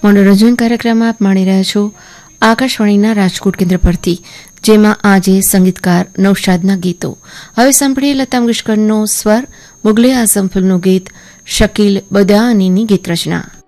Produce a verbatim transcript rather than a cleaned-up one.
મનોરંજન કાર્યક્રમ આપ માણી રહ્યા છો આકાશવાણીના રાજકોટ કેન્દ્ર પરથી, જેમાં આજે સંગીતકાર નૌશાદના ગીતો. હવે સાંભળીએ લતા મંગેશકરનો સ્વર, મુગલે આઝમ ફિલ્મનું ગીત શકીલ બદાનીની ગીત રચના.